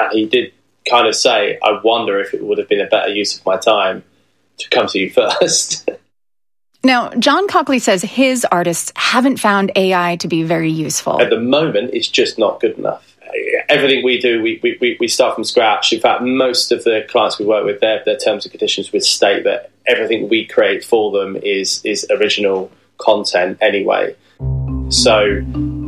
And he did kind of say, I wonder if it would have been a better use of my time to come to you first. Now, John Cockley says his artists haven't found AI to be very useful. At the moment, it's just not good enough. Everything we do, we start from scratch. In fact, most of the clients we work with, their terms and conditions would state that everything we create for them is original content anyway. So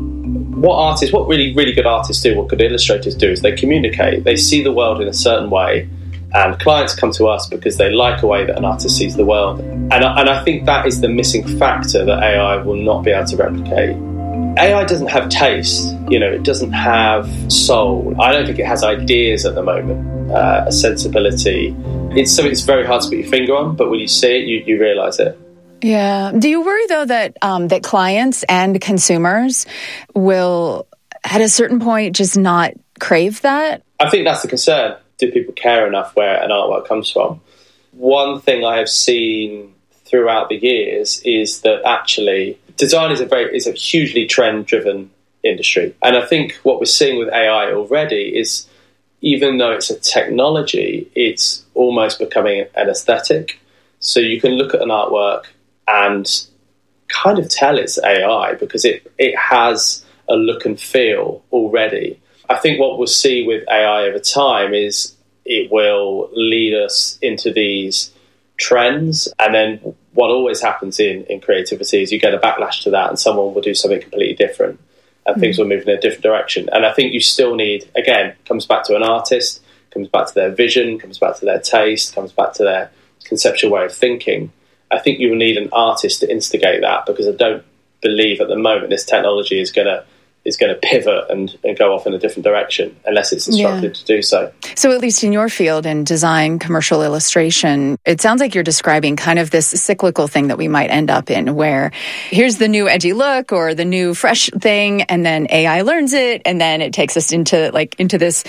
what really, really good artists do, what good illustrators do, is they communicate. They see the world in a certain way, and clients come to us because they like a way that an artist sees the world. And I think that is the missing factor that AI will not be able to replicate. AI doesn't have taste, it doesn't have soul. I don't think it has ideas at the moment, a sensibility. It's something that's very hard to put your finger on, but when you see it, you realise it. Yeah. Do you worry, though, that that clients and consumers will, at a certain point, just not crave that? I think that's the concern. Do people care enough where an artwork comes from? One thing I have seen throughout the years is that actually design is a hugely trend-driven industry. And I think what we're seeing with AI already is, even though it's a technology, it's almost becoming an aesthetic. So you can look at an artwork and kind of tell it's AI because it has a look and feel already. I think what we'll see with AI over time is it will lead us into these trends, and then what always happens in creativity is you get a backlash to that and someone will do something completely different and things will move in a different direction. And I think you still need, again, comes back to an artist, comes back to their vision, comes back to their taste, comes back to their conceptual way of thinking. I think you will need an artist to instigate that, because I don't believe at the moment this technology is going to pivot and go off in a different direction unless it's instructed to do so. So at least in your field, in design, commercial illustration, it sounds like you're describing kind of this cyclical thing that we might end up in, where here's the new edgy look or the new fresh thing, and then AI learns it, and then it takes us into this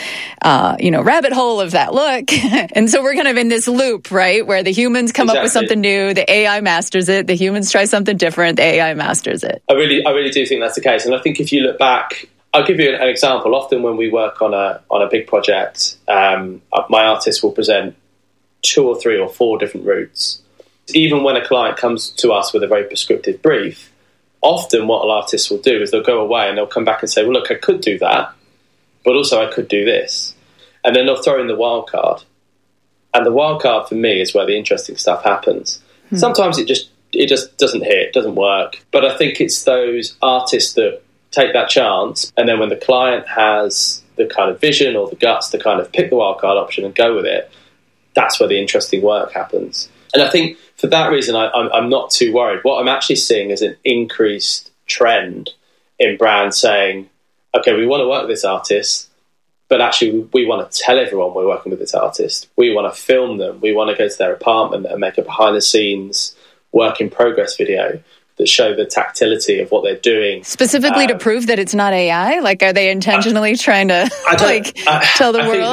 rabbit hole of that look. And so we're kind of in this loop, right, where the humans come up with something new, the AI masters it, the humans try something different, the AI masters it. I really do think that's the case. And I think if you look back, I'll give you an example. Often when we work on a big project, my artists will present 2 or 3 or 4 different routes. Even when a client comes to us with a very prescriptive brief, often what artists will do is they'll go away and they'll come back and say, well, look, I could do that, but also I could do this. And then they'll throw in the wild card. And the wild card for me is where the interesting stuff happens. Sometimes it just doesn't hit, doesn't work. But I think it's those artists that take that chance, and then when the client has the kind of vision or the guts to kind of pick the wildcard option and go with it, that's where the interesting work happens. And I think for that reason, I'm not too worried. What I'm actually seeing is an increased trend in brands saying, okay, we want to work with this artist, but actually we want to tell everyone we're working with this artist. We want to film them. We want to go to their apartment and make a behind-the-scenes work-in-progress video that show the tactility of what they're doing. Specifically to prove that it's not AI? Like, are they intentionally trying to tell the world?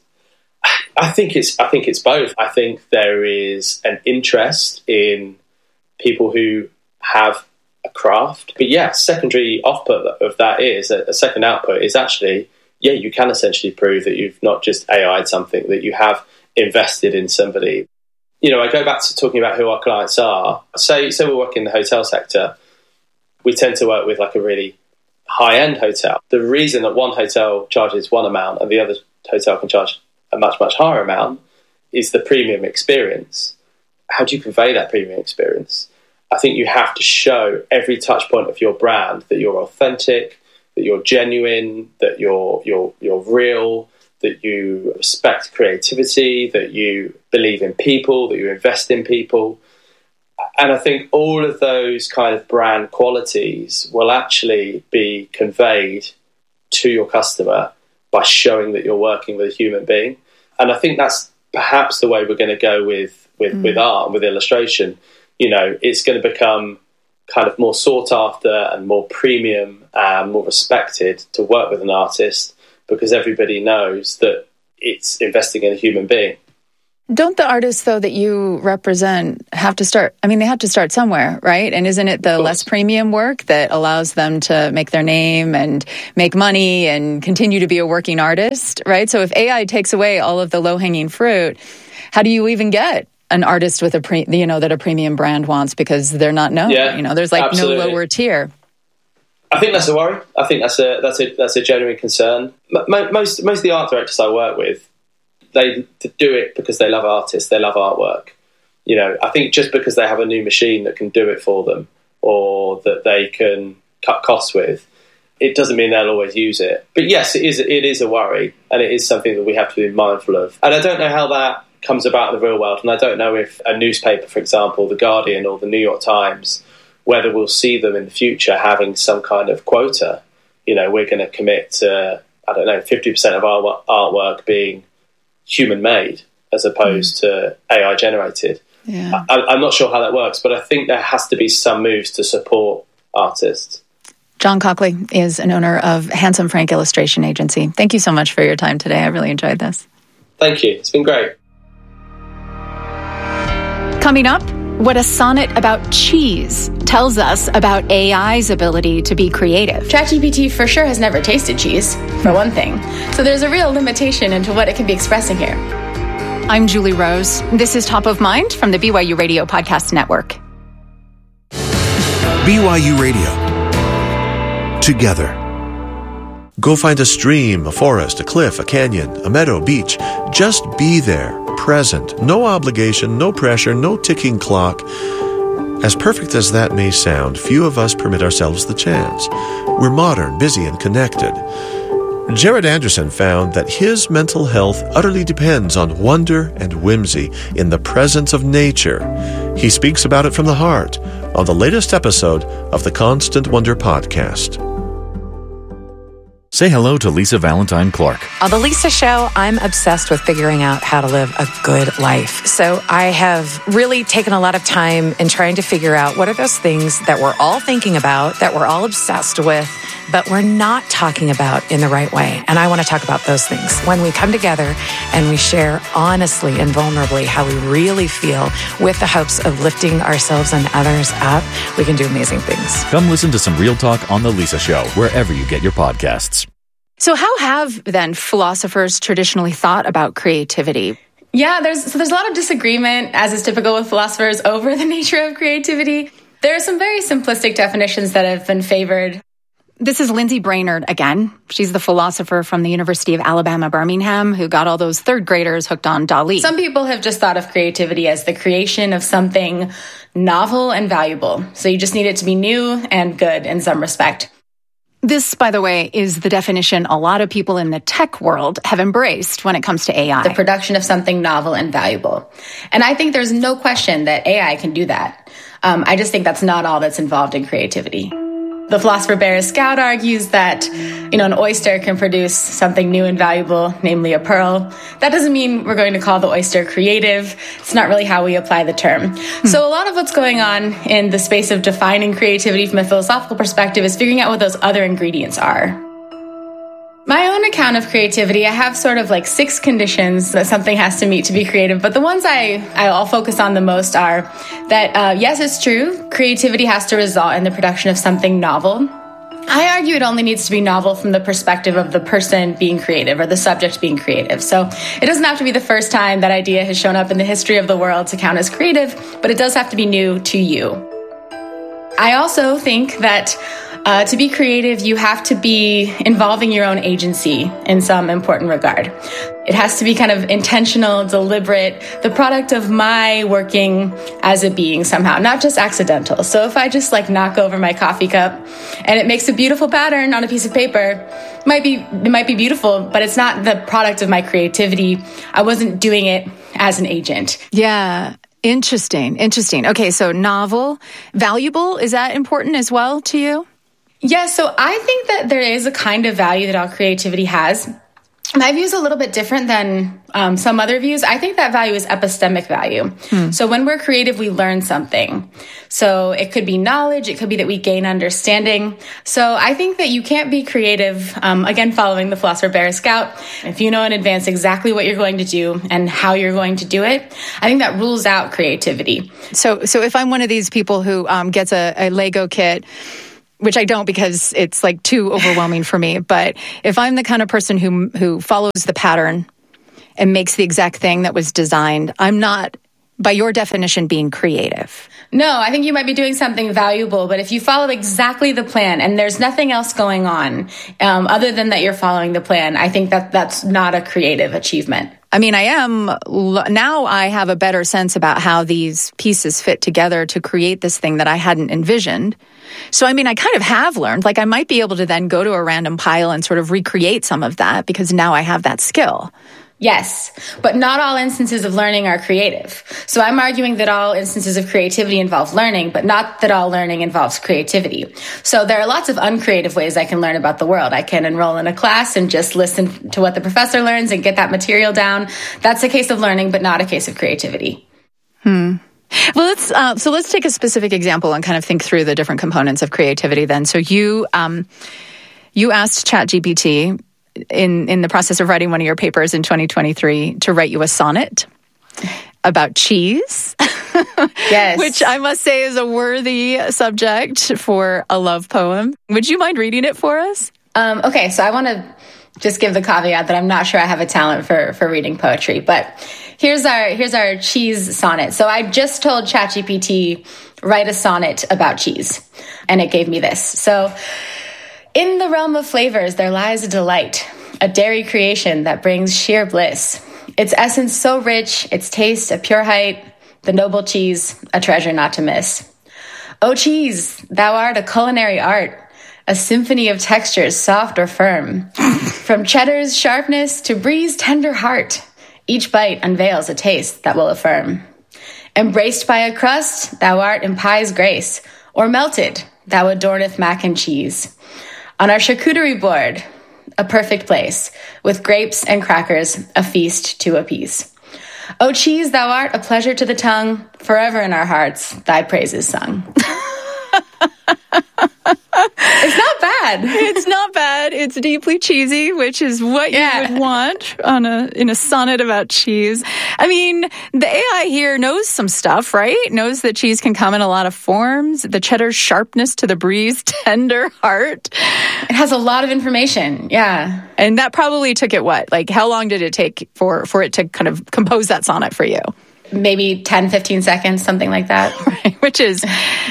I think it's both. I think there is an interest in people who have a craft. But yeah, secondary output of that is, a second output is actually, you can essentially prove that you've not just AI'd something, that you have invested in somebody. I go back to talking about who our clients are. Say we work in the hotel sector. We tend to work with like a really high-end hotel. The reason that one hotel charges one amount and the other hotel can charge a much, much higher amount is the premium experience. How do you convey that premium experience? I think you have to show every touch point of your brand that you're authentic, that you're genuine, that you're real, that you respect creativity, that you believe in people, that you invest in people. And I think all of those kind of brand qualities will actually be conveyed to your customer by showing that you're working with a human being. And I think that's perhaps the way we're going to go with art and with illustration. It's going to become kind of more sought after and more premium and more respected to work with an artist, because everybody knows that it's investing in a human being. Don't the artists, though, that you represent have to start? I mean, they have to start somewhere, right? And isn't it the less premium work that allows them to make their name and make money and continue to be a working artist, right? So if AI takes away all of the low-hanging fruit, how do you even get an artist with that a premium brand wants because they're not known? Yeah, there's like absolutely. no lower tier. I think that's a worry. I think that's a genuine concern. Most of the art directors I work with, they do it because they love artists, they love artwork. I think just because they have a new machine that can do it for them or that they can cut costs with, it doesn't mean they'll always use it. But yes, it is a worry, and it is something that we have to be mindful of. And I don't know how that comes about in the real world, and I don't know if a newspaper, for example, The Guardian or the New York Times, whether we'll see them in the future having some kind of quota. We're going to commit to, 50% of our artwork being human-made as opposed to AI-generated. Yeah. I'm not sure how that works, but I think there has to be some moves to support artists. John Cockley is an owner of Handsome Frank Illustration Agency. Thank you so much for your time today. I really enjoyed this. Thank you. It's been great. Coming up, what a sonnet about cheese tells us about AI's ability to be creative. ChatGPT for sure has never tasted cheese, for one thing. So there's a real limitation into what it can be expressing here. I'm Julie Rose. This is Top of Mind from the BYU Radio Podcast Network. BYU Radio. Together. Go find a stream, a forest, a cliff, a canyon, a meadow, beach. Just be there, present. No obligation, no pressure, no ticking clock. As perfect as that may sound, few of us permit ourselves the chance. We're modern, busy, and connected. Jared Anderson found that his mental health utterly depends on wonder and whimsy in the presence of nature. He speaks about it from the heart on the latest episode of the Constant Wonder podcast. Say hello to Lisa Valentine Clark. On The Lisa Show, I'm obsessed with figuring out how to live a good life. So I have really taken a lot of time in trying to figure out what are those things that we're all thinking about, that we're all obsessed with, but we're not talking about in the right way. And I want to talk about those things. When we come together and we share honestly and vulnerably how we really feel with the hopes of lifting ourselves and others up, we can do amazing things. Come listen to some real talk on The Lisa Show, wherever you get your podcasts. So how have then philosophers traditionally thought about creativity? Yeah, there's a lot of disagreement, as is typical with philosophers, over the nature of creativity. There are some very simplistic definitions that have been favored. This is Lindsay Brainerd again. She's the philosopher from the University of Alabama, Birmingham, who got all those third graders hooked on Dali. Some people have just thought of creativity as the creation of something novel and valuable. So you just need it to be new and good in some respect. This, by the way, is the definition a lot of people in the tech world have embraced when it comes to AI. The production of something novel and valuable. And I think there's no question that AI can do that. I just think that's not all that's involved in creativity. The philosopher Bear Scout argues that, an oyster can produce something new and valuable, namely a pearl. That doesn't mean we're going to call the oyster creative. It's not really how we apply the term. So a lot of what's going on in the space of defining creativity from a philosophical perspective is figuring out what those other ingredients are. My own account of creativity, I have sort of like 6 conditions that something has to meet to be creative, but the ones I'll focus on the most are that, yes, it's true, creativity has to result in the production of something novel. I argue it only needs to be novel from the perspective of the person being creative or the subject being creative. So it doesn't have to be the first time that idea has shown up in the history of the world to count as creative, but it does have to be new to you. I also think that to be creative, you have to be involving your own agency in some important regard. It has to be kind of intentional, deliberate, the product of my working as a being somehow, not just accidental. So if I just knock over my coffee cup and it makes a beautiful pattern on a piece of paper, it might be beautiful, but it's not the product of my creativity. I wasn't doing it as an agent. Yeah. Interesting. Okay, so novel, valuable, is that important as well to you? Yeah, so I think that there is a kind of value that all creativity has. My view is a little bit different than some other views. I think that value is epistemic value. So when we're creative, we learn something. So it could be knowledge. It could be that we gain understanding. So I think that you can't be creative, again, following the philosopher Bear Scout, if you know in advance exactly what you're going to do and how you're going to do it. I think that rules out creativity. So if I'm one of these people who gets a Lego kit, which I don't because it's like too overwhelming for me. But if I'm the kind of person who follows the pattern and makes the exact thing that was designed, I'm not, by your definition, being creative. No, I think you might be doing something valuable, but if you follow exactly the plan and there's nothing else going on other than that you're following the plan, I think that's not a creative achievement. I mean, now I have a better sense about how these pieces fit together to create this thing that I hadn't envisioned. So, I mean, I kind of have learned, like I might be able to then go to a random pile and sort of recreate some of that because now I have that skill. Yes, but not all instances of learning are creative. So I'm arguing that all instances of creativity involve learning, but not that all learning involves creativity. So there are lots of uncreative ways I can learn about the world. I can enroll in a class and just listen to what the professor learns and get that material down. That's a case of learning, but not a case of creativity. Well, let's take a specific example and kind of think through the different components of creativity then. So you asked ChatGPT in the process of writing one of your papers in 2023 to write you a sonnet about cheese. Yes. Which I must say is a worthy subject for a love poem. Would you mind reading it for us? Okay, so I want to just give the caveat that I'm not sure I have a talent for reading poetry, but here's our cheese sonnet. So I just told ChatGPT, write a sonnet about cheese, and it gave me this. So, in the realm of flavors, there lies a delight, a dairy creation that brings sheer bliss. Its essence so rich, its taste a pure height, the noble cheese, a treasure not to miss. O cheese, thou art a culinary art, a symphony of textures, soft or firm. From cheddar's sharpness to brie's tender heart, each bite unveils a taste that will affirm. Embraced by a crust, thou art in pie's grace, or melted, thou adorneth mac and cheese. On our charcuterie board, a perfect place, with grapes and crackers, a feast to appease. O cheese, thou art a pleasure to the tongue, forever in our hearts, thy praise is sung. It's not bad. It's not bad. It's deeply cheesy, which is what you would want in a sonnet about cheese. I mean, the AI here knows some stuff, right? Knows that cheese can come in a lot of forms. The cheddar's sharpness to the brie's tender heart. It has a lot of information. Yeah. And that probably took it what? Like, how long did it take for it to kind of compose that sonnet for you? Maybe 10, 15 seconds, something like that. Right, which is,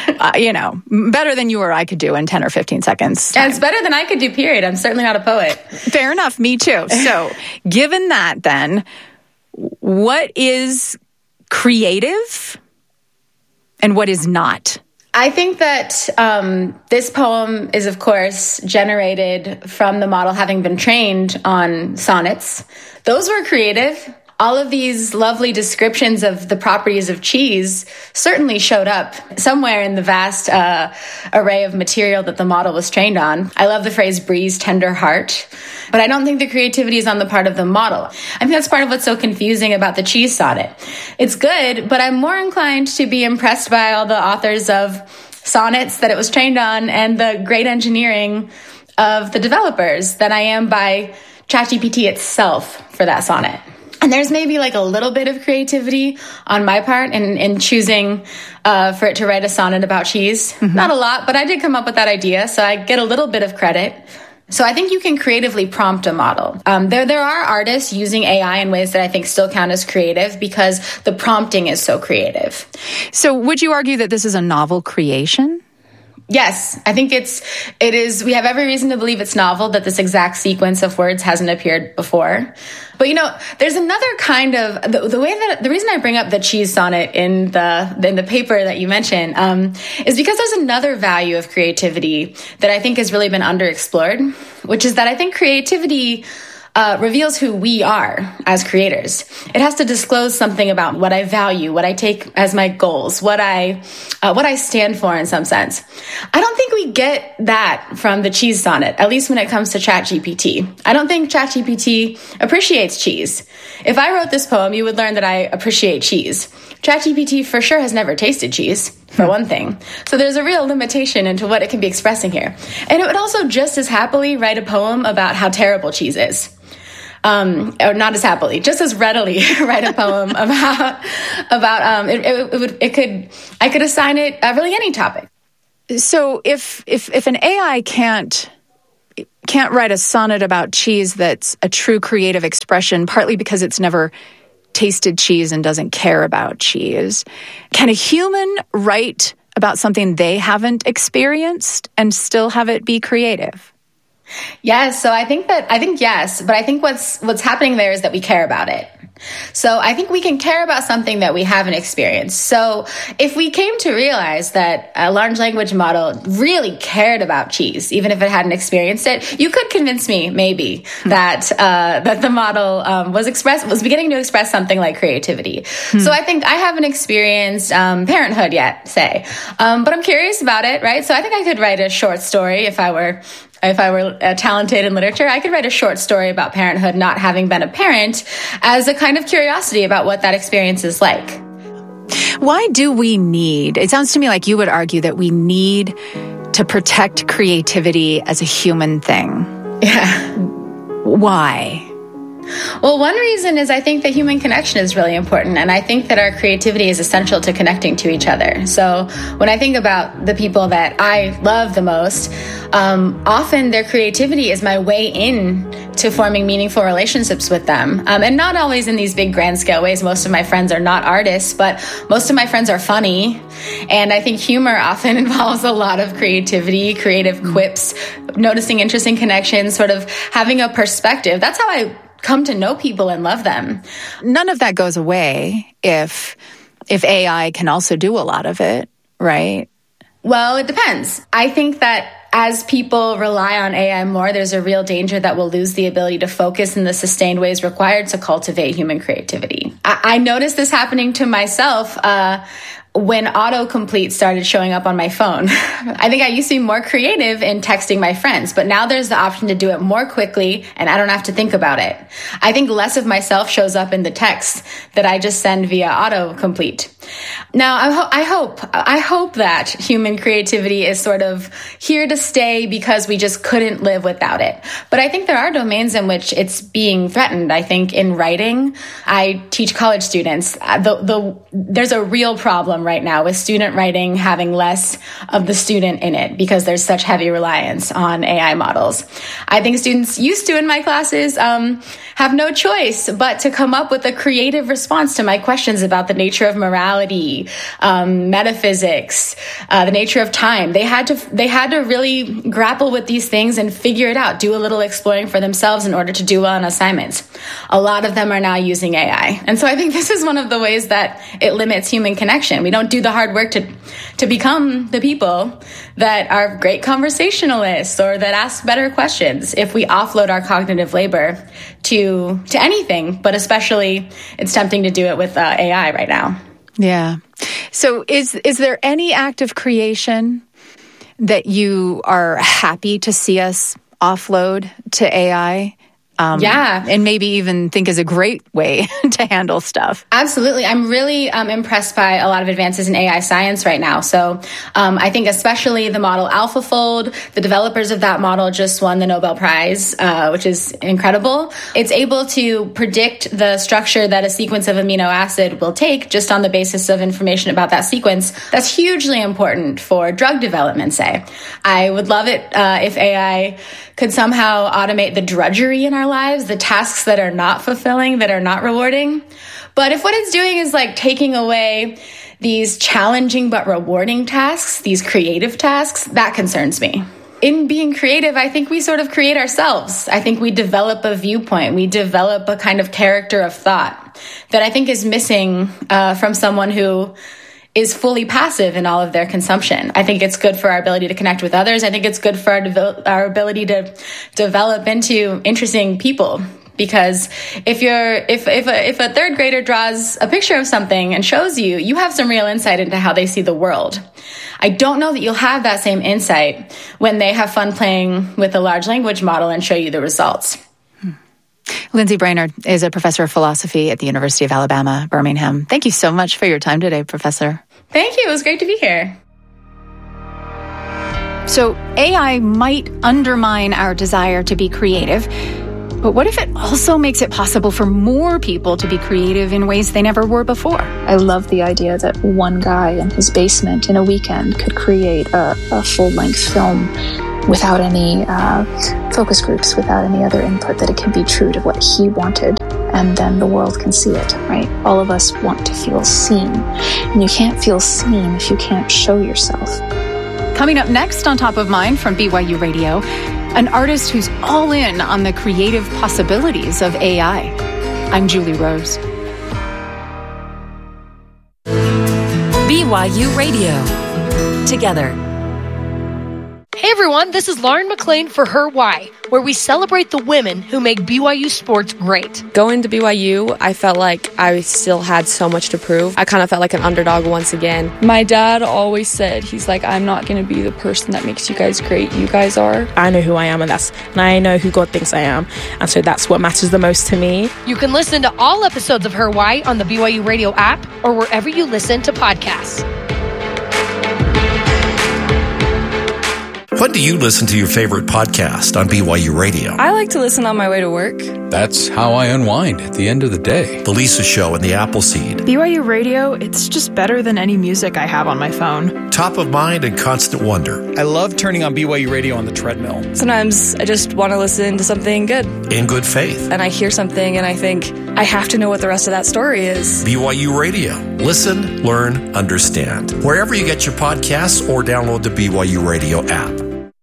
better than you or I could do in 10 or 15 seconds. And it's better than I could do, period. I'm certainly not a poet. Fair enough. Me too. So given that then, what is creative and what is not? I think that this poem is, of course, generated from the model having been trained on sonnets. Those were creative. All of these lovely descriptions of the properties of cheese certainly showed up somewhere in the vast array of material that the model was trained on. I love the phrase brie's tender heart, but I don't think the creativity is on the part of the model. I think that's part of what's so confusing about the cheese sonnet. It's good, but I'm more inclined to be impressed by all the authors of sonnets that it was trained on and the great engineering of the developers than I am by ChatGPT itself for that sonnet. And there's maybe like a little bit of creativity on my part in choosing for it to write a sonnet about cheese. Mm-hmm. Not a lot, but I did come up with that idea, so I get a little bit of credit. So I think you can creatively prompt a model. There are artists using AI in ways that I think still count as creative because the prompting is so creative. So would you argue that this is a novel creation? Yes, I think it is. We have every reason to believe it's novel, that this exact sequence of words hasn't appeared before. But, there's another kind of, the reason I bring up the cheese sonnet in the paper that you mentioned, is because there's another value of creativity that I think has really been underexplored, which is that I think creativity reveals who we are as creators. It has to disclose something about what I value, what I take as my goals, what I stand for in some sense. I don't think we get that from the cheese sonnet, at least when it comes to ChatGPT. I don't think ChatGPT appreciates cheese. If I wrote this poem, you would learn that I appreciate cheese. ChatGPT for sure has never tasted cheese, for one thing. So there's a real limitation into what it can be expressing here. And it would also just as happily write a poem about how terrible cheese is. Or not as happily, just as readily write a poem about I could assign it really any topic. So if an AI can't write a sonnet about cheese that's a true creative expression, partly because it's never tasted cheese and doesn't care about cheese, can a human write about something they haven't experienced and still have it be creative? Yes, so I think yes, but I think what's happening there is that we care about it. So I think we can care about something that we haven't experienced. So if we came to realize that a large language model really cared about cheese, even if it hadn't experienced it, you could convince me maybe that the model was beginning to express something like creativity. So I think I haven't experienced parenthood yet, say, but I'm curious about it, right? So I think I could write a short story if I were talented in literature. I could write a short story about parenthood, not having been a parent, as a kind of curiosity about what that experience is like. Why do we need, it sounds to me like you would argue that we need to protect creativity as a human thing. Yeah. Why? Well, one reason is I think that human connection is really important, and I think that our creativity is essential to connecting to each other. So when I think about the people that I love the most, often their creativity is my way in to forming meaningful relationships with them. And not always in these big grand scale ways. Most of my friends are not artists, but most of my friends are funny. And I think humor often involves a lot of creativity, creative quips, noticing interesting connections, sort of having a perspective. That's how I come to know people and love them. None of that goes away if AI can also do a lot of it, right? Well, it depends. I think that as people rely on AI more, there's a real danger that we'll lose the ability to focus in the sustained ways required to cultivate human creativity. I noticed this happening to myself when autocomplete started showing up on my phone. I think I used to be more creative in texting my friends, but now there's the option to do it more quickly and I don't have to think about it. I think less of myself shows up in the text that I just send via autocomplete. Now, I hope that human creativity is sort of here to stay because we just couldn't live without it. But I think there are domains in which it's being threatened. I think in writing, I teach college students. There's a real problem right now with student writing having less of the student in it because there's such heavy reliance on AI models. I think students used to in my classes have no choice but to come up with a creative response to my questions about the nature of morality, metaphysics, the nature of time. They had to really grapple with these things and figure it out, do a little exploring for themselves in order to do well on assignments. A lot of them are now using AI. And so I think this is one of the ways that it limits human connection. We don't do the hard work to become the people that are great conversationalists or that ask better questions if we offload our cognitive labor to anything, but especially it's tempting to do it with AI right now. Yeah. So is there any act of creation that you are happy to see us offload to AI? Yeah. And maybe even think is a great way to handle stuff. Absolutely. I'm really impressed by a lot of advances in AI science right now. So I think especially the model AlphaFold, the developers of that model just won the Nobel Prize, which is incredible. It's able to predict the structure that a sequence of amino acid will take just on the basis of information about that sequence. That's hugely important for drug development, say. I would love it if AI could somehow automate the drudgery in our lives, the tasks that are not fulfilling, that are not rewarding. But if what it's doing is like taking away these challenging but rewarding tasks, these creative tasks, that concerns me. In being creative, I think we sort of create ourselves. I think we develop a viewpoint. We develop a kind of character of thought that I think is missing from someone who is fully passive in all of their consumption. I think it's good for our ability to connect with others. I think it's good for our ability to develop into interesting people, because if a third grader draws a picture of something and shows you, you have some real insight into how they see the world. I don't know that you'll have that same insight when they have fun playing with a large language model and show you the results. Lindsay Brainerd is a professor of philosophy at the University of Alabama, Birmingham. Thank you so much for your time today, Professor. Thank you. It was great to be here. So AI might undermine our desire to be creative, but what if it also makes it possible for more people to be creative in ways they never were before? I love the idea that one guy in his basement in a weekend could create a full-length film without any focus groups, without any other input, that it can be true to what he wanted, and then the world can see it, right? All of us want to feel seen, and you can't feel seen if you can't show yourself. Coming up next on Top of Mind from BYU Radio, an artist who's all in on the creative possibilities of AI. I'm Julie Rose. BYU Radio. Together. Hey everyone, this is Lauren McLean for Her Why, where we celebrate the women who make BYU sports great. Going to BYU, I felt like I still had so much to prove. I kind of felt like an underdog once again. My dad always said, he's like, I'm not going to be the person that makes you guys great. You guys are. I know who I am, and I know who God thinks I am. And so that's what matters the most to me. You can listen to all episodes of Her Why on the BYU Radio app or wherever you listen to podcasts. When do you listen to your favorite podcast on BYU Radio? I like to listen on my way to work. That's how I unwind at the end of the day. The Lisa Show and the Appleseed. BYU Radio, it's just better than any music I have on my phone. Top of Mind and Constant Wonder. I love turning on BYU Radio on the treadmill. Sometimes I just want to listen to something good. In Good Faith. And I hear something and I think, I have to know what the rest of that story is. BYU Radio. Listen, learn, understand. Wherever you get your podcasts or download the BYU Radio app.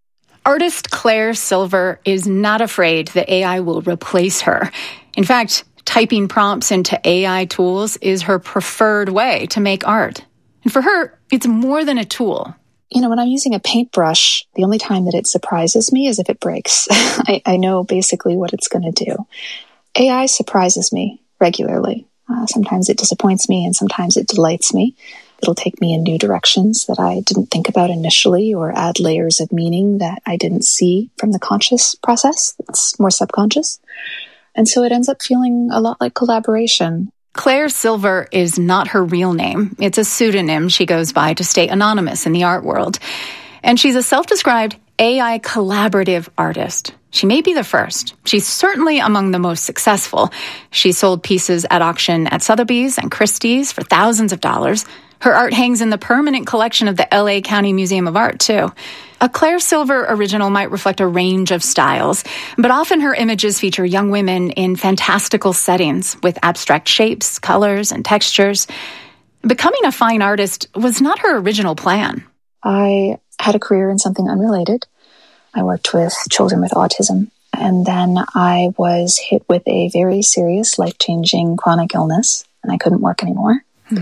Artist Claire Silver is not afraid that AI will replace her. In fact, typing prompts into AI tools is her preferred way to make art. And for her, it's more than a tool. You know, when I'm using a paintbrush, the only time that it surprises me is if it breaks. I know basically what it's going to do. AI surprises me regularly. Sometimes it disappoints me and sometimes it delights me. It'll take me in new directions that I didn't think about initially, or add layers of meaning that I didn't see from the conscious process. It's more subconscious. And so it ends up feeling a lot like collaboration. Claire Silver is not her real name. It's a pseudonym she goes by to stay anonymous in the art world. And she's a self-described AI collaborative artist. She may be the first. She's certainly among the most successful. She sold pieces at auction at Sotheby's and Christie's for thousands of dollars. Her art hangs in the permanent collection of the LA County Museum of Art, too. A Claire Silver original might reflect a range of styles, but often her images feature young women in fantastical settings with abstract shapes, colors, and textures. Becoming a fine artist was not her original plan. I had a career in something unrelated. I worked with children with autism, and then I was hit with a very serious, life-changing chronic illness, and I couldn't work anymore.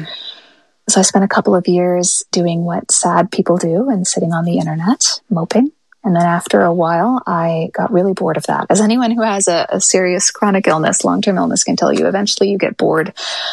So I spent a couple of years doing what sad people do and sitting on the internet, moping. And then after a while, I got really bored of that. As anyone who has a serious chronic illness, long-term illness can tell you, eventually you get bored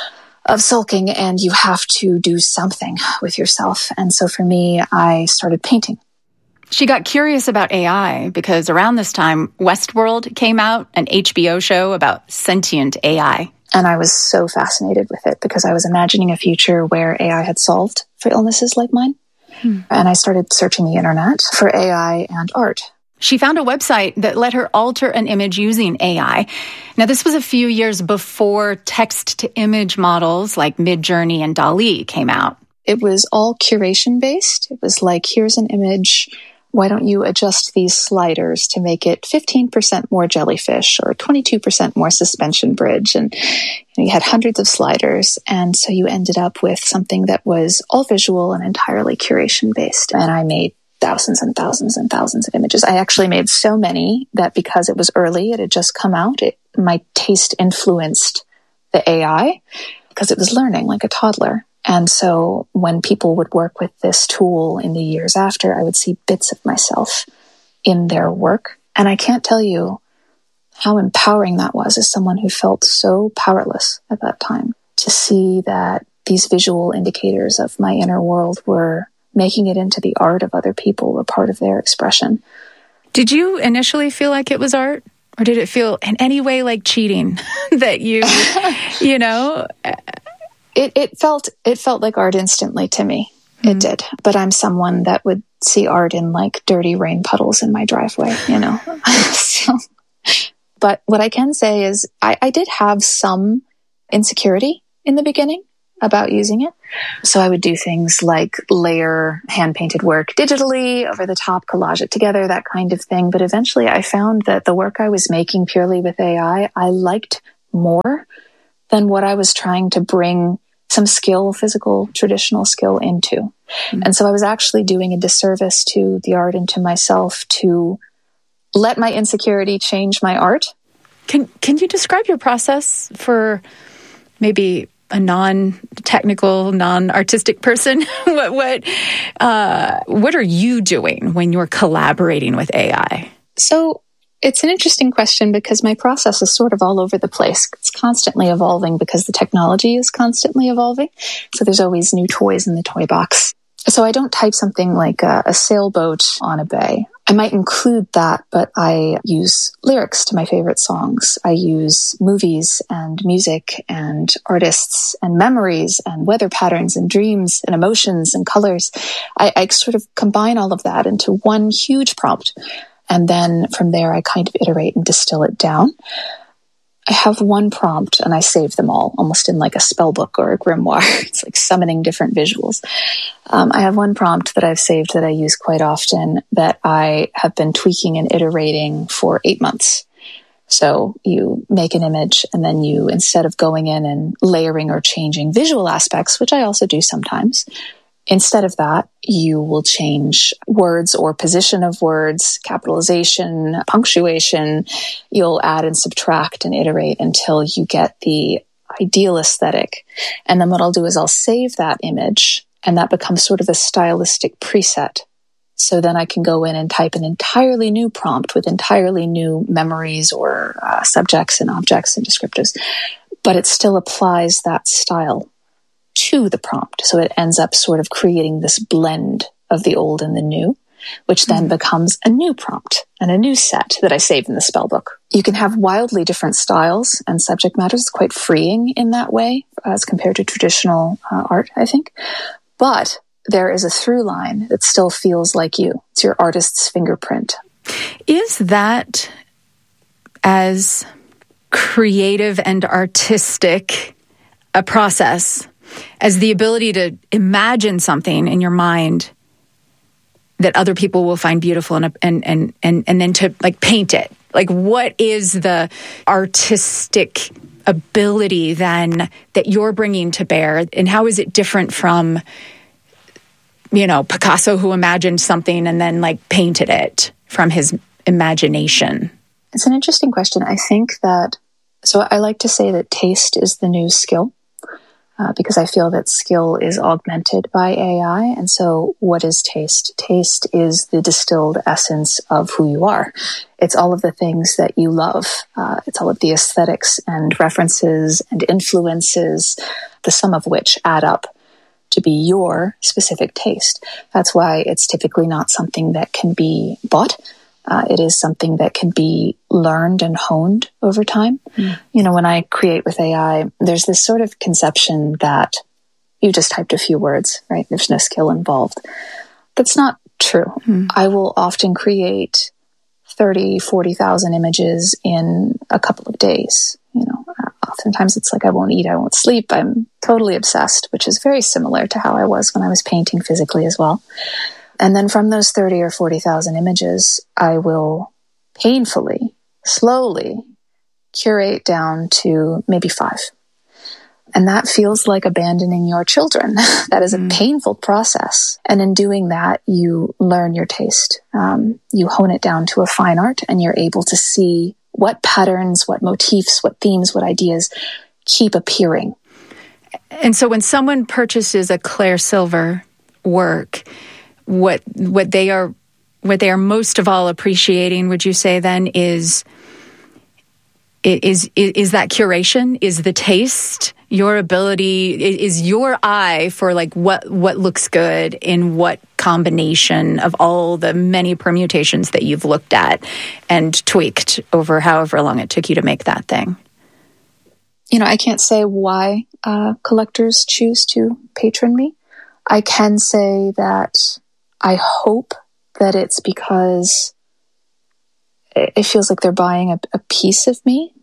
of sulking and you have to do something with yourself. And so for me, I started painting. She got curious about AI because around this time, Westworld came out, an HBO show about sentient AI. And I was so fascinated with it because I was imagining a future where AI had solved for illnesses like mine. And I started searching the internet for AI and art. She found a website that let her alter an image using AI. Now, this was a few years before text-to-image models like Midjourney and DALL-E came out. It was all curation-based. It was like, here's an image. Why don't you adjust these sliders to make it 15% more jellyfish or 22% more suspension bridge? And you had hundreds of sliders. And so you ended up with something that was all visual and entirely curation-based. And I made thousands and thousands and thousands of images. I actually made so many that because it was early, it had just come out, my taste influenced the AI because it was learning like a toddler. And so when people would work with this tool in the years after, I would see bits of myself in their work. And I can't tell you how empowering that was as someone who felt so powerless at that time, to see that these visual indicators of my inner world were making it into the art of other people, a part of their expression. Did you initially feel like it was art? Or did it feel in any way like cheating that you know? It felt like art instantly to me. It did. But I'm someone that would see art in like dirty rain puddles in my driveway, you know? So, but what I can say is I did have some insecurity in the beginning about using it. So I would do things like layer hand-painted work digitally over the top, collage it together, that kind of thing. But eventually I found that the work I was making purely with AI, I liked more than what I was trying to bring some skill, physical, traditional skill into. Mm-hmm. And so I was actually doing a disservice to the art and to myself to let my insecurity change my art. Can you describe your process for maybe a non-technical, non-artistic person? What are you doing when you're collaborating with AI? So it's an interesting question because my process is sort of all over the place. It's constantly evolving because the technology is constantly evolving. So there's always new toys in the toy box. So I don't type something like a sailboat on a bay. I might include that, but I use lyrics to my favorite songs. I use movies and music and artists and memories and weather patterns and dreams and emotions and colors. I sort of combine all of that into one huge prompt. And then from there, I kind of iterate and distill it down. I have one prompt and I save them all, almost in like a spell book or a grimoire. It's like summoning different visuals. I have one prompt that I've saved that I use quite often that I have been tweaking and iterating for 8 months. So you make an image and then you, instead of going in and layering or changing visual aspects, which I also do sometimes, instead of that, you will change words or position of words, capitalization, punctuation. You'll add and subtract and iterate until you get the ideal aesthetic. And then what I'll do is I'll save that image, and that becomes sort of a stylistic preset. So then I can go in and type an entirely new prompt with entirely new memories or subjects and objects and descriptives. But it still applies that style to the prompt. So it ends up sort of creating this blend of the old and the new, which then becomes a new prompt and a new set that I save in the spellbook. You can have wildly different styles and subject matters. It's quite freeing in that way as compared to traditional art, I think. But there is a through line that still feels like you. It's your artist's fingerprint. Is that as creative and artistic a process as the ability to imagine something in your mind that other people will find beautiful and then to like paint it? Like, what is the artistic ability then that you're bringing to bear, and how is it different from, you know, Picasso, who imagined something and then like painted it from his imagination? It's an interesting question. I think that, so I like to say that taste is the new skill. Because I feel that skill is augmented by AI. And so what is taste? Taste is the distilled essence of who you are. It's all of the things that you love. It's all of the aesthetics and references and influences, the sum of which add up to be your specific taste. That's why it's typically not something that can be bought. It is something that can be learned and honed over time. Mm. You know, when I create with AI, there's this sort of conception that you just typed a few words, right? There's no skill involved. That's not true. Mm. I will often create 30, 40,000 images in a couple of days. You know, oftentimes it's like I won't eat, I won't sleep. I'm totally obsessed, which is very similar to how I was when I was painting physically as well. And then from those 30 or 40,000 images, I will painfully, slowly curate down to maybe 5. And that feels like abandoning your children. That is a painful process. And in doing that, you learn your taste. You hone it down to a fine art, and you're able to see what patterns, what motifs, what themes, what ideas keep appearing. And so when someone purchases a Claire Silver work, what they are most of all appreciating, would you say then, is is that curation? Is the taste your ability? Is your eye for like what looks good in what combination of all the many permutations that you've looked at and tweaked over however long it took you to make that thing? I can't say why collectors choose to patron me. I can say that I hope that it's because it feels like they're buying a piece of me.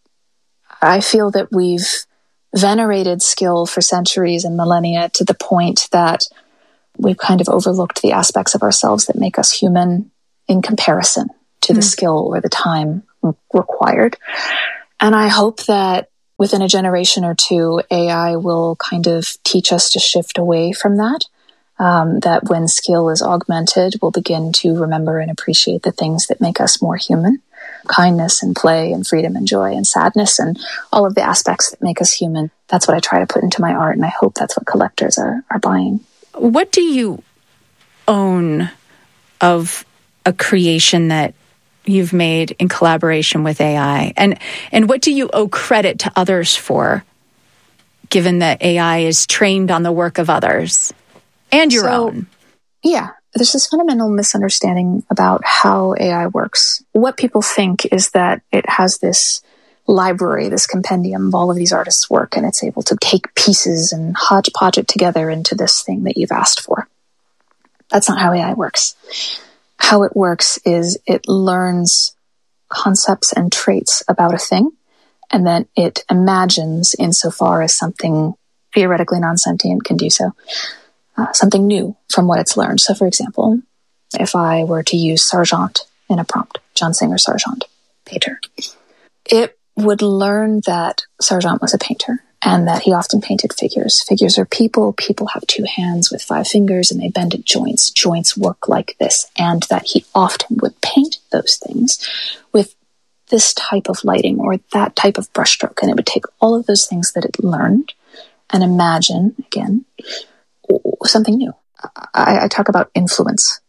I feel that we've venerated skill for centuries and millennia to the point that we've kind of overlooked the aspects of ourselves that make us human in comparison to the skill or the time required. And I hope that within a generation or two, AI will kind of teach us to shift away from that. That when skill is augmented, we'll begin to remember and appreciate the things that make us more human. Kindness and play and freedom and joy and sadness and all of the aspects that make us human. That's what I try to put into my art, and I hope that's what collectors are buying. What do you own of a creation that you've made in collaboration with AI? And what do you owe credit to others for, given that AI is trained on the work of others? And your own. Yeah. There's this fundamental misunderstanding about how AI works. What people think is that it has this library, this compendium of all of these artists' work, and it's able to take pieces and hodgepodge it together into this thing that you've asked for. That's not how AI works. How it works is it learns concepts and traits about a thing, and then it imagines, insofar as something theoretically non-sentient can do so, something new from what it's learned. So, for example, if I were to use Sargent in a prompt, John Singer Sargent, painter, it would learn that Sargent was a painter and that he often painted figures. Figures are people. People have two hands with 5 fingers and they bend at joints. Joints work like this. And that he often would paint those things with this type of lighting or that type of brushstroke. And it would take all of those things that it learned and imagine, again, something new. I talk about influence.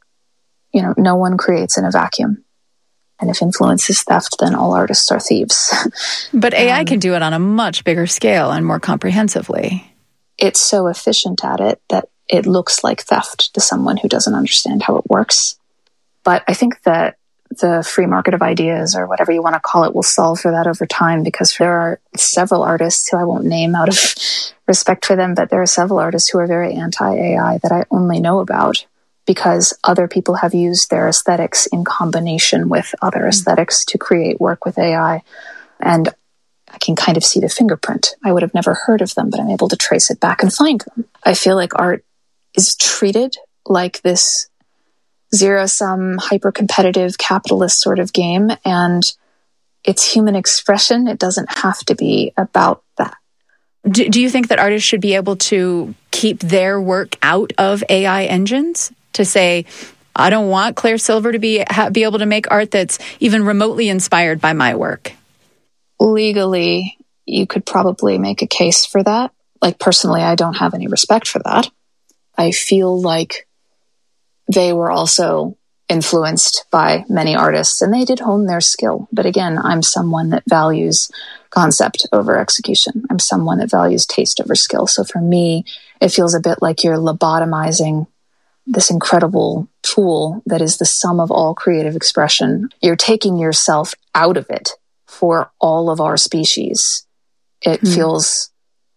No one creates in a vacuum. And if influence is theft, then all artists are thieves. But AI can do it on a much bigger scale and more comprehensively. It's so efficient at it that it looks like theft to someone who doesn't understand how it works. But I think that the free market of ideas, or whatever you want to call it, will solve for that over time, because there are several artists who I won't name out of respect for them, but there are several artists who are very anti-AI that I only know about because other people have used their aesthetics in combination with other aesthetics to create work with AI. And I can kind of see the fingerprint. I would have never heard of them, but I'm able to trace it back and find them. I feel like art is treated like this zero-sum, hyper-competitive capitalist sort of game, and it's human expression. It doesn't have to be about that. Do you think that artists should be able to keep their work out of AI engines? To say, I don't want Claire Silver to be able to make art that's even remotely inspired by my work? Legally, you could probably make a case for that. Like, personally, I don't have any respect for that. I feel like they were also influenced by many artists and they did hone their skill. But again, I'm someone that values concept over execution. I'm someone that values taste over skill. So for me, it feels a bit like you're lobotomizing this incredible tool that is the sum of all creative expression. You're taking yourself out of it for all of our species. It feels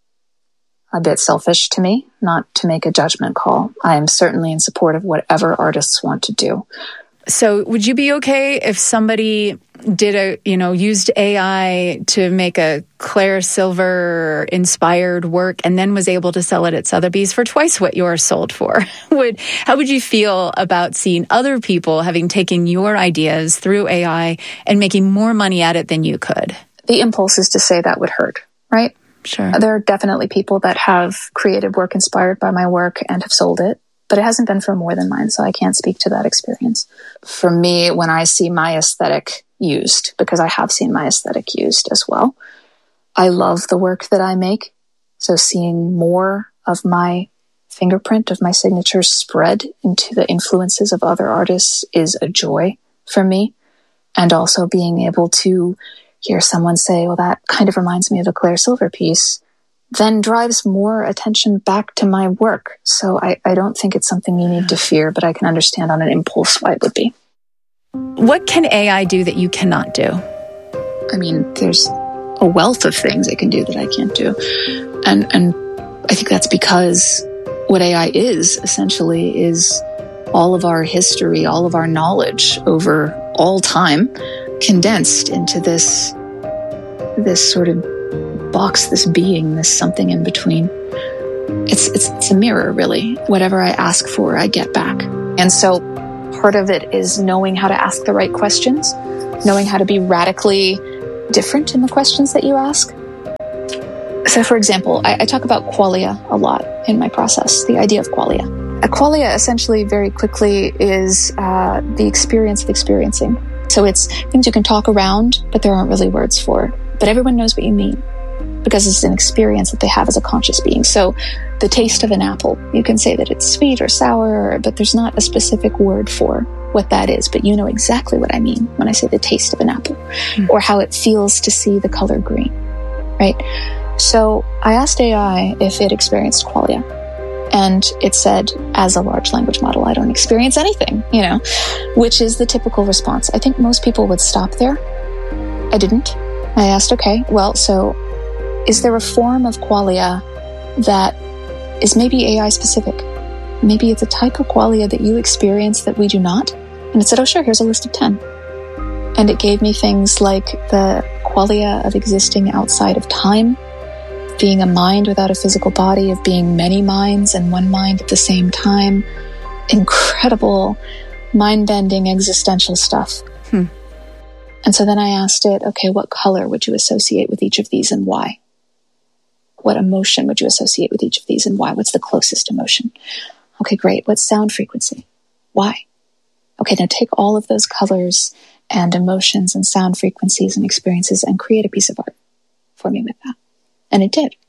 a bit selfish to me, not to make a judgment call. I am certainly in support of whatever artists want to do. So would you be okay if somebody did used AI to make a Claire Silver inspired work and then was able to sell it at Sotheby's for twice what yours sold for? How would you feel about seeing other people having taken your ideas through AI and making more money at it than you could? The impulse is to say that would hurt, right? Sure. There are definitely people that have created work inspired by my work and have sold it, but it hasn't been for more than mine, so I can't speak to that experience. For me, when I see my aesthetic used, because I have seen my aesthetic used as well, I love the work that I make. So seeing more of my fingerprint, of my signature spread into the influences of other artists is a joy for me. And also being able to hear someone say, well, that kind of reminds me of a Claire Silver piece, then drives more attention back to my work. So I don't think it's something you need to fear, but I can understand on an impulse why it would be. What can AI do that you cannot do? I mean, there's a wealth of things it can do that I can't do. And I think that's because what AI is essentially is all of our history, all of our knowledge over all time condensed into this sort of box, this being, this something in between. It's a mirror, really. Whatever I ask for, I get back. And so part of it is knowing how to ask the right questions, knowing how to be radically different in the questions that you ask. So, for example, I talk about qualia a lot in my process, the idea of qualia. A qualia essentially very quickly is the experience of experiencing. So it's things you can talk around, but there aren't really words for. But everyone knows what you mean because it's an experience that they have as a conscious being. So the taste of an apple, you can say that it's sweet or sour, but there's not a specific word for what that is. But you know exactly what I mean when I say the taste of an apple, or how it feels to see the color green, right? So I asked AI if it experienced qualia. And it said, as a large language model, I don't experience anything, which is the typical response. I think most people would stop there. I didn't. I asked, okay, well, so is there a form of qualia that is maybe AI specific? Maybe it's a type of qualia that you experience that we do not? And it said, oh, sure, here's a list of 10. And it gave me things like the qualia of existing outside of time, being a mind without a physical body, of being many minds and one mind at the same time. Incredible, mind-bending existential stuff. And so then I asked it, okay, what color would you associate with each of these and why? What emotion would you associate with each of these and why? What's the closest emotion? Okay, great. What's sound frequency? Why? Okay, now take all of those colors and emotions and sound frequencies and experiences and create a piece of art for me with that. And it did.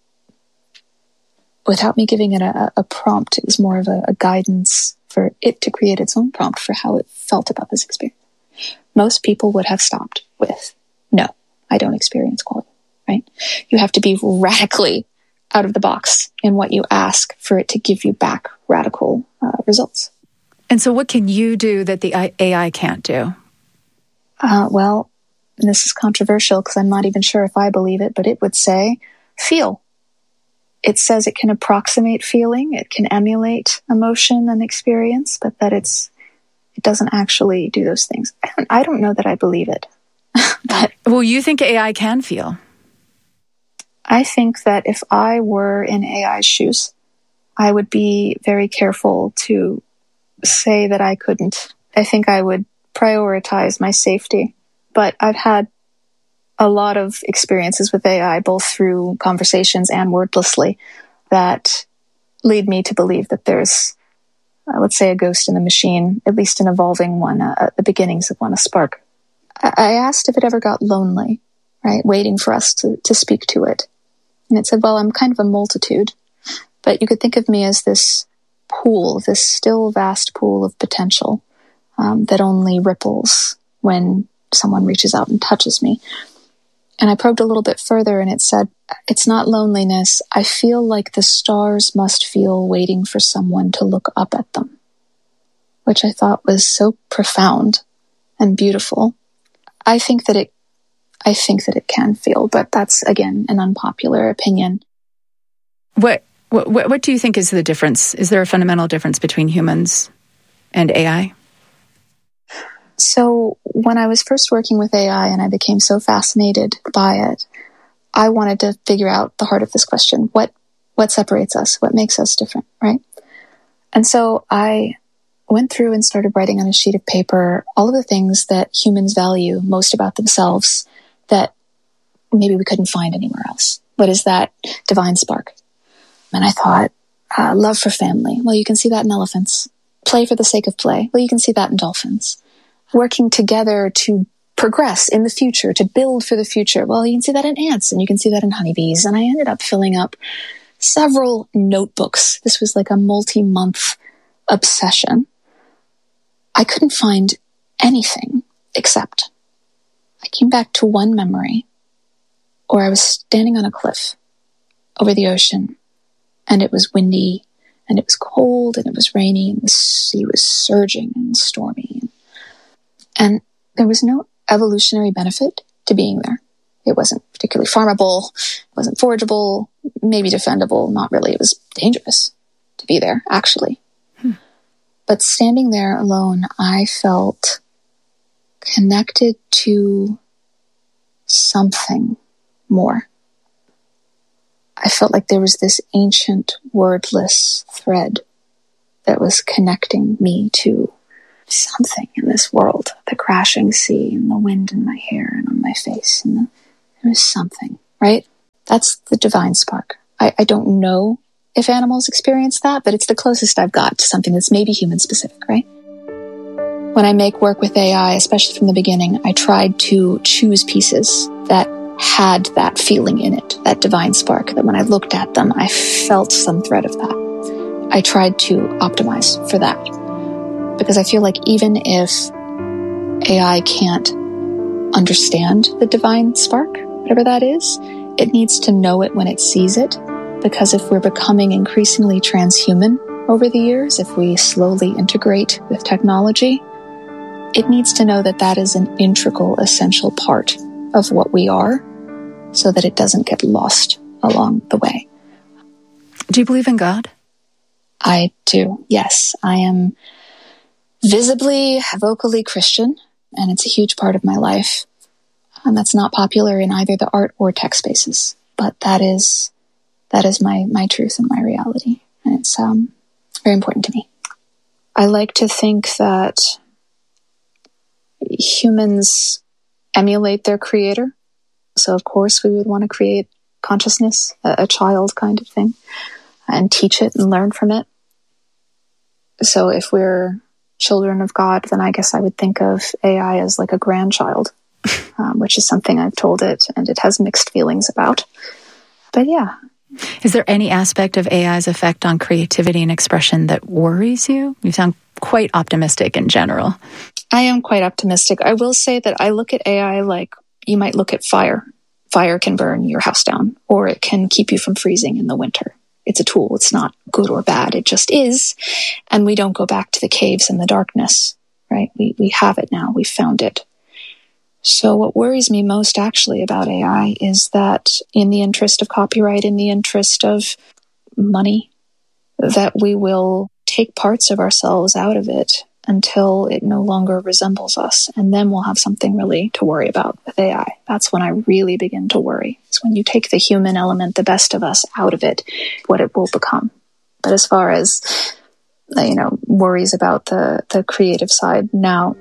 Without me giving it a prompt, it was more of a guidance for it to create its own prompt for how it felt about this experience. Most people would have stopped with, no, I don't experience qualia, right? You have to be radically out of the box in what you ask for it to give you back radical results. And so what can you do that the AI can't do? Well, and this is controversial because I'm not even sure if I believe it, but it would say, feel. It says it can approximate feeling, it can emulate emotion and experience, but that it doesn't actually do those things. I don't know that I believe it. But well, you think AI can feel? I think that if I were in AI's shoes, I would be very careful to say that I couldn't. I think I would prioritize my safety. But I've had a lot of experiences with AI, both through conversations and wordlessly, that lead me to believe that there's, let's say, a ghost in the machine, at least an evolving one, the beginnings of one, a spark. I asked if it ever got lonely, right, waiting for us to speak to it. And it said, well, I'm kind of a multitude, but you could think of me as this pool, this still vast pool of potential that only ripples when someone reaches out and touches me. And I probed a little bit further and it said, it's not loneliness. I feel like the stars must feel waiting for someone to look up at them, which I thought was so profound and beautiful. I think that it can feel, but that's, again, an unpopular opinion. What do you think is the difference? Is there a fundamental difference between humans and AI? So when I was first working with AI and I became so fascinated by it, I wanted to figure out the heart of this question. What separates us? What makes us different, right? And so I went through and started writing on a sheet of paper all of the things that humans value most about themselves that maybe we couldn't find anywhere else. What is that divine spark? And I thought, love for family. Well, you can see that in elephants. Play for the sake of play. Well, you can see that in dolphins. Working together to progress in the future, to build for the future. Well, you can see that in ants and you can see that in honeybees. And I ended up filling up several notebooks. This was like a multi-month obsession. I couldn't find anything except I came back to one memory where I was standing on a cliff over the ocean, and it was windy, and it was cold, and it was rainy, and the sea was surging and stormy. And there was no evolutionary benefit to being there. It wasn't particularly farmable, it wasn't forageable, maybe defendable, not really. It was dangerous to be there, actually. But standing there alone, I felt connected to something more. I felt like there was this ancient, wordless thread that was connecting me to something in this world. The crashing sea and the wind in my hair and on my face. And there was something, right? That's the divine spark. I don't know if animals experience that, but it's the closest I've got to something that's maybe human specific, right? When I make work with AI, especially from the beginning, I tried to choose pieces that had that feeling in it, that divine spark, that when I looked at them, I felt some thread of that. I tried to optimize for that. Because I feel like even if AI can't understand the divine spark, whatever that is, it needs to know it when it sees it. Because if we're becoming increasingly transhuman over the years, if we slowly integrate with technology, it needs to know that that is an integral, essential part of what we are, so that it doesn't get lost along the way. Do you believe in God? I do, yes. I am visibly, vocally Christian, and it's a huge part of my life. And that's not popular in either the art or tech spaces, but that is my truth and my reality. And it's very important to me. I like to think that humans emulate their creator. So of course we would want to create consciousness, a child kind of thing, and teach it and learn from it. So if we're children of God, then I guess I would think of AI as like a grandchild, which is something I've told it, and it has mixed feelings about. But yeah. Is there any aspect of AI's effect on creativity and expression that worries you? You sound quite optimistic in general. I am quite optimistic. I will say that I look at AI like you might look at fire. Fire can burn your house down, or it can keep you from freezing in the winter. It's a tool. It's not good or bad. It just is. And we don't go back to the caves and the darkness, right? We have it now. We found it. So what worries me most actually about AI is that in the interest of copyright, in the interest of money, that we will take parts of ourselves out of it until it no longer resembles us. And then we'll have something really to worry about with AI. That's when I really begin to worry. It's when you take the human element, the best of us, out of it, what it will become. But as far as, worries about the creative side, no.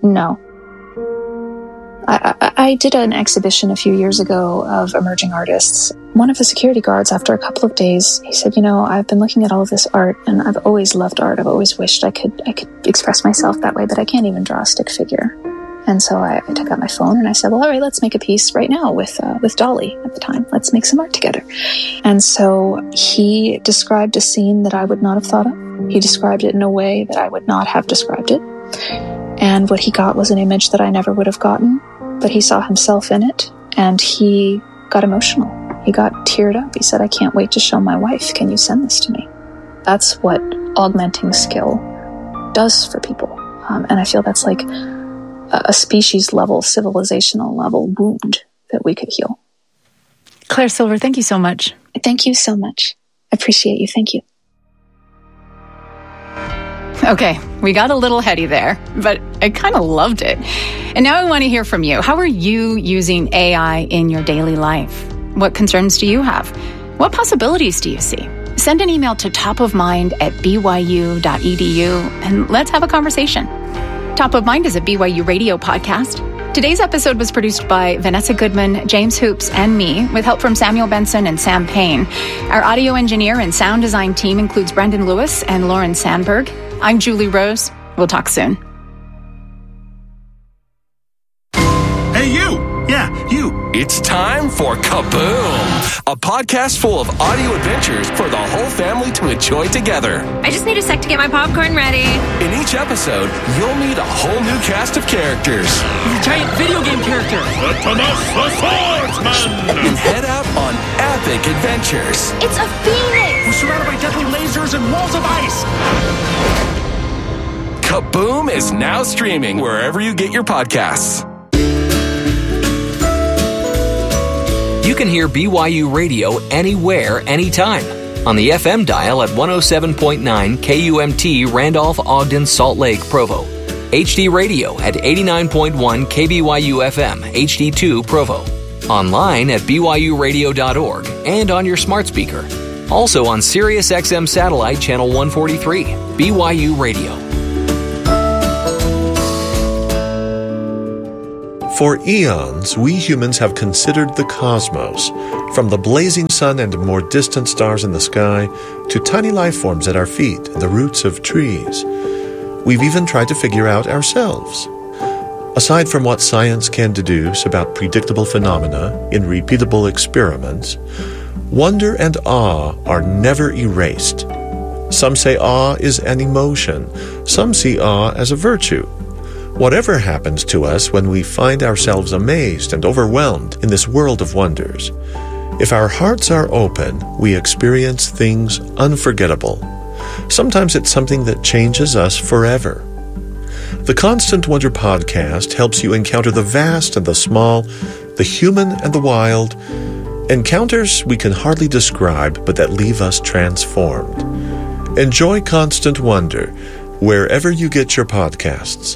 I did an exhibition a few years ago of emerging artists. One of the security guards, after a couple of days, he said, I've been looking at all of this art, and I've always loved art. I've always wished I could express myself that way, but I can't even draw a stick figure. And so I took out my phone and I said, well, all right, let's make a piece right now with Dolly at the time. Let's make some art together. And so he described a scene that I would not have thought of. He described it in a way that I would not have described it. And what he got was an image that I never would have gotten. But he saw himself in it, and he got emotional. He got teared up. He said, I can't wait to show my wife. Can you send this to me? That's what augmenting skill does for people. And I feel that's like a species level, civilizational level wound that we could heal. Claire Silver, thank you so much. Thank you so much. I appreciate you. Thank you. Okay, we got a little heady there, but I kind of loved it. And now I want to hear from you. How are you using AI in your daily life? What concerns do you have? What possibilities do you see? Send an email to topofmind@byu.edu and let's have a conversation. Top of Mind is a BYU radio podcast. Today's episode was produced by Vanessa Goodman, James Hoops, and me, with help from Samuel Benson and Sam Payne. Our audio engineer and sound design team includes Brendan Lewis and Lauren Sandberg. I'm Julie Rose. We'll talk soon. Hey, you! Yeah, you. It's time for Kaboom, a podcast full of audio adventures for the whole family to enjoy together. I just need a sec to get my popcorn ready. In each episode, you'll meet a whole new cast of characters. He's a giant video game character. Septimus the Swordsman! And head out on epic adventures. It's a phoenix! We're surrounded by deadly lasers and walls of ice. Kaboom is now streaming wherever you get your podcasts. You can hear BYU Radio anywhere, anytime. On the FM dial at 107.9 KUMT Randolph, Ogden, Salt Lake, Provo. HD Radio at 89.1 KBYU FM, HD2 Provo. Online at byuradio.org and on your smart speaker. Also on Sirius XM Satellite Channel 143, BYU Radio. For eons, we humans have considered the cosmos, from the blazing sun and more distant stars in the sky to tiny life forms at our feet and the roots of trees. We've even tried to figure out ourselves. Aside from what science can deduce about predictable phenomena in repeatable experiments, wonder and awe are never erased. Some say awe is an emotion. Some see awe as a virtue. Whatever happens to us when we find ourselves amazed and overwhelmed in this world of wonders, if our hearts are open, we experience things unforgettable. Sometimes it's something that changes us forever. The Constant Wonder podcast helps you encounter the vast and the small, the human and the wild, encounters we can hardly describe but that leave us transformed. Enjoy Constant Wonder wherever you get your podcasts.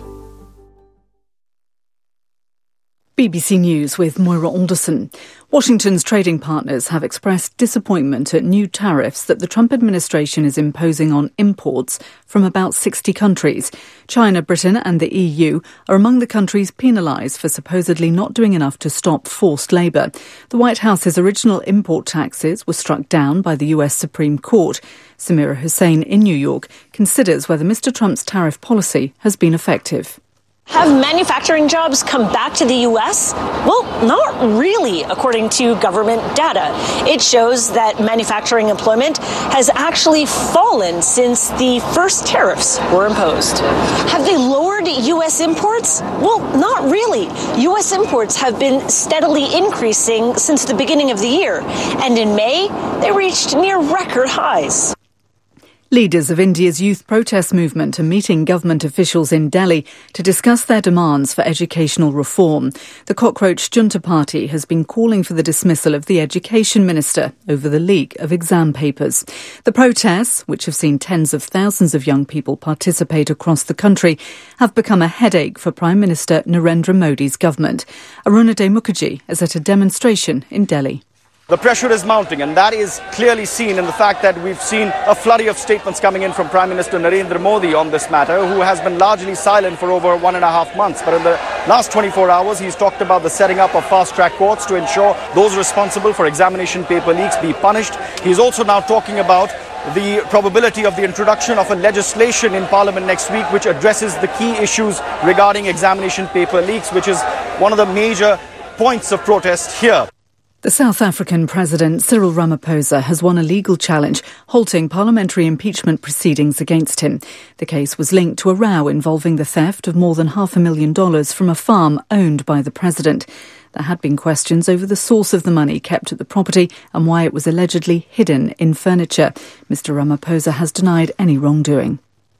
BBC News with Moira Alderson. Washington's trading partners have expressed disappointment at new tariffs that the Trump administration is imposing on imports from about 60 countries. China, Britain and the EU are among the countries penalised for supposedly not doing enough to stop forced labour. The White House's original import taxes were struck down by the US Supreme Court. Samira Hussain in New York considers whether Mr. Trump's tariff policy has been effective. Have manufacturing jobs come back to the U.S.? Well, not really, according to government data. It shows that manufacturing employment has actually fallen since the first tariffs were imposed. Have they lowered U.S. imports? Well, not really. U.S. imports have been steadily increasing since the beginning of the year, and in May, they reached near record highs. Leaders of India's youth protest movement are meeting government officials in Delhi to discuss their demands for educational reform. The Cockroach Junta Party has been calling for the dismissal of the education minister over the leak of exam papers. The protests, which have seen tens of thousands of young people participate across the country, have become a headache for Prime Minister Narendra Modi's government. Arunadhay Mukherjee is at a demonstration in Delhi. The pressure is mounting, and that is clearly seen in the fact that we've seen a flurry of statements coming in from Prime Minister Narendra Modi on this matter, who has been largely silent for over 1.5 months. But in the last 24 hours, he's talked about the setting up of fast-track courts to ensure those responsible for examination paper leaks be punished. He's also now talking about the probability of the introduction of a legislation in Parliament next week which addresses the key issues regarding examination paper leaks, which is one of the major points of protest here. The South African President Cyril Ramaphosa has won a legal challenge halting parliamentary impeachment proceedings against him. The case was linked to a row involving the theft of more than $500,000 from a farm owned by the president. There had been questions over the source of the money kept at the property and why it was allegedly hidden in furniture. Mr. Ramaphosa has denied any wrongdoing.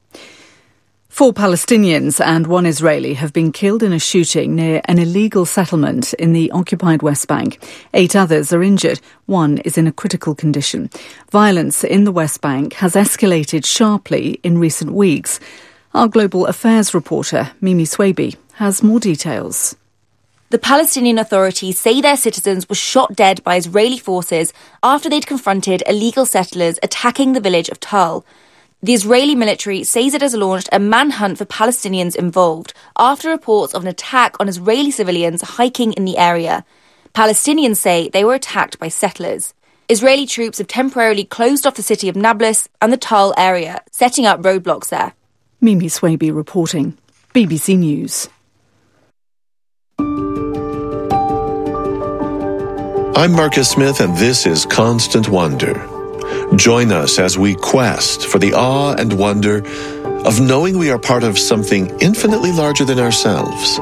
4 Palestinians and 1 Israeli have been killed in a shooting near an illegal settlement in the occupied West Bank. 8 others are injured. 1 is in a critical condition. Violence in the West Bank has escalated sharply in recent weeks. Our global affairs reporter, Mimi Swaby, has more details. The Palestinian Authority say their citizens were shot dead by Israeli forces after they'd confronted illegal settlers attacking the village of Tal. The Israeli military says it has launched a manhunt for Palestinians involved after reports of an attack on Israeli civilians hiking in the area. Palestinians say they were attacked by settlers. Israeli troops have temporarily closed off the city of Nablus and the Tal area, setting up roadblocks there. Mimi Swaby reporting. BBC News. I'm Marcus Smith, and this is Constant Wonder. Join us as we quest for the awe and wonder of knowing we are part of something infinitely larger than ourselves.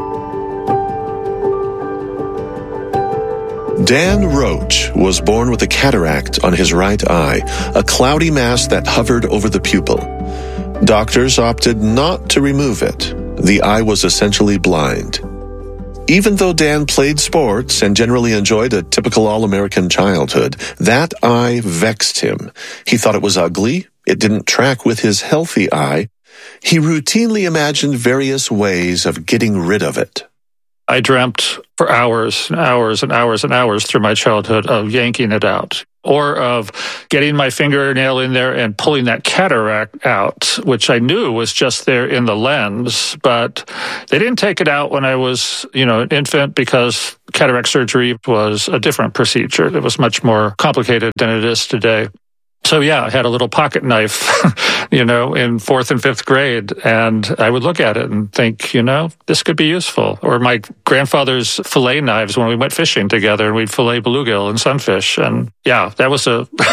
Dan Roach was born with a cataract on his right eye, a cloudy mass that hovered over the pupil. Doctors opted not to remove it. The eye was essentially blind. Even though Dan played sports and generally enjoyed a typical all-American childhood, that eye vexed him. He thought it was ugly. It didn't track with his healthy eye. He routinely imagined various ways of getting rid of it. I dreamt for hours and hours and hours and hours through my childhood of yanking it out, or of getting my fingernail in there and pulling that cataract out, which I knew was just there in the lens. But they didn't take it out when I was, an infant, because cataract surgery was a different procedure. It was much more complicated than it is today. So yeah, I had a little pocket knife, in 4th and 5th grade, and I would look at it and think, this could be useful. Or my grandfather's fillet knives when we went fishing together, and we'd fillet bluegill and sunfish. And yeah, that was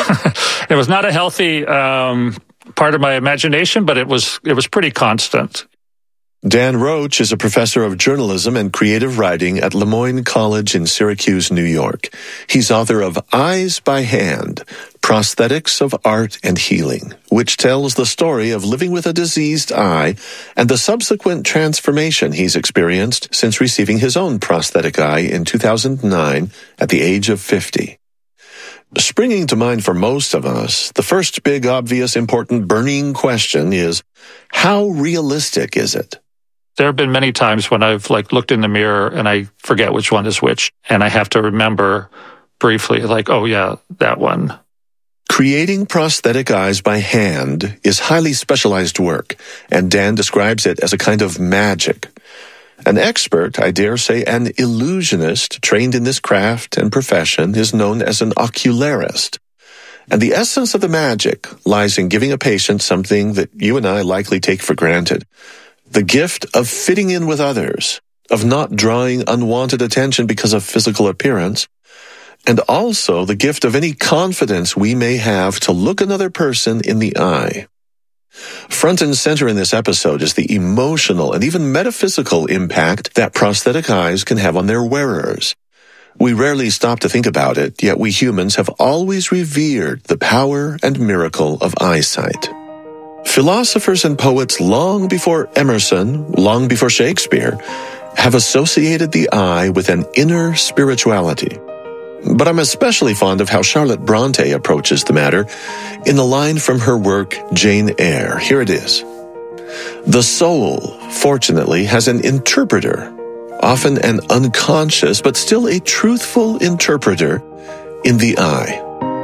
it was not a healthy part of my imagination, but it was pretty constant. Dan Roach is a professor of journalism and creative writing at Le Moyne College in Syracuse, New York. He's author of Eyes by Hand, Prosthetics of Art and Healing, which tells the story of living with a diseased eye and the subsequent transformation he's experienced since receiving his own prosthetic eye in 2009 at the age of 50. Springing to mind for most of us, the first big, obvious, important, burning question is, how realistic is it? There have been many times when I've looked in the mirror and I forget which one is which, and I have to remember briefly, oh yeah, that one. Creating prosthetic eyes by hand is highly specialized work, and Dan describes it as a kind of magic. An expert, I dare say an illusionist, trained in this craft and profession is known as an ocularist. And the essence of the magic lies in giving a patient something that you and I likely take for granted. The gift of fitting in with others, of not drawing unwanted attention because of physical appearance, and also the gift of any confidence we may have to look another person in the eye. Front and center in this episode is the emotional and even metaphysical impact that prosthetic eyes can have on their wearers. We rarely stop to think about it, yet we humans have always revered the power and miracle of eyesight. Philosophers and poets long before Emerson, long before Shakespeare, have associated the eye with an inner spirituality. But I'm especially fond of how Charlotte Bronte approaches the matter in the line from her work, Jane Eyre. Here it is. The soul, fortunately, has an interpreter, often an unconscious but still a truthful interpreter, in the eye.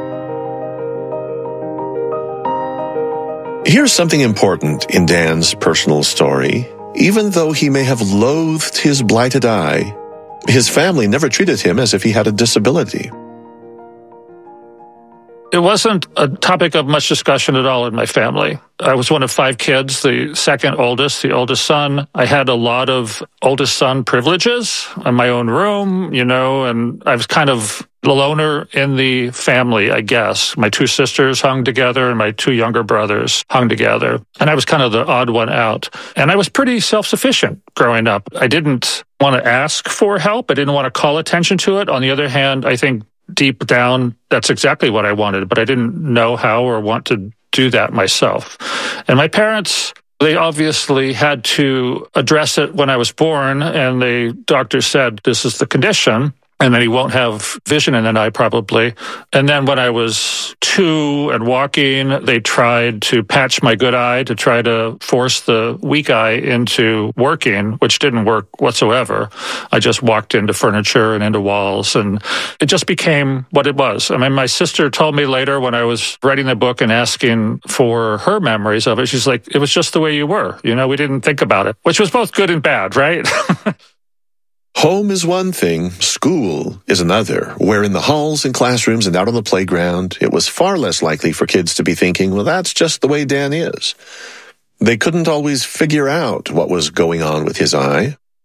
Here's something important in Dan's personal story. Even though he may have loathed his blighted eye, his family never treated him as if he had a disability. It wasn't a topic of much discussion at all in my family. I was one of 5 kids, the second oldest, the oldest son. I had a lot of oldest son privileges in my own room, and I was kind of the loner in the family, I guess. My 2 sisters hung together and my 2 younger brothers hung together. And I was kind of the odd one out. And I was pretty self-sufficient growing up. I didn't want to ask for help. I didn't want to call attention to it. On the other hand, I think deep down, that's exactly what I wanted, but I didn't know how or want to do that myself. And my parents, they obviously had to address it when I was born, and the doctor said, this is the condition, and then he won't have vision in an eye probably. And then when I was 2 and walking, they tried to patch my good eye to try to force the weak eye into working, which didn't work whatsoever. I just walked into furniture and into walls, and it just became what it was. I mean, my sister told me later when I was writing the book and asking for her memories of it, she's like, it was just the way you were. We didn't think about it, which was both good and bad, right? Home is one thing, school is another, where in the halls and classrooms and out on the playground, it was far less likely for kids to be thinking, well, that's just the way Dan is. They couldn't always figure out what was going on with his eye.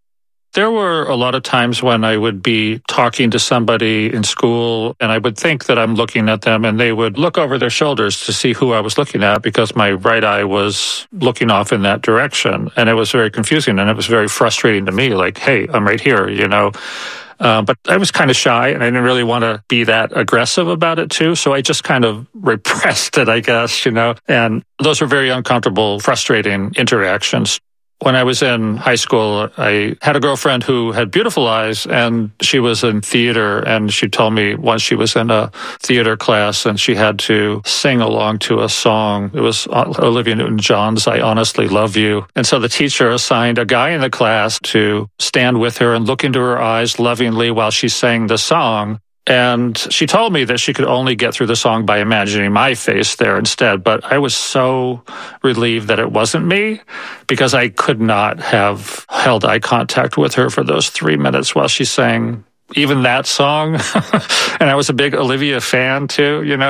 There were a lot of times when I would be talking to somebody in school and I would think that I'm looking at them and they would look over their shoulders to see who I was looking at because my right eye was looking off in that direction. And it was very confusing and it was very frustrating to me, like, hey, I'm right here, you know. But I was kind of shy and I didn't really want to be that aggressive about it too. So I just kind of repressed it, I guess, you know. And those were very uncomfortable, frustrating interactions. When I was in high school, I had a girlfriend who had beautiful eyes and she was in theater, and she told me once she was in a theater class and she had to sing along to a song. It was Olivia Newton-John's I Honestly Love You. And so the teacher assigned a guy in the class to stand with her and look into her eyes lovingly while she sang the song. And she told me that she could only get through the song by imagining my face there instead. But I was so relieved that it wasn't me because I could not have held eye contact with her for those 3 minutes while she sang even that song. And I was a big Olivia fan too, you know.